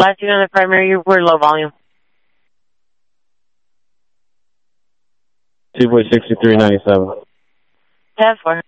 Last unit on the primary, we're low volume. 2.6397. Tab 4.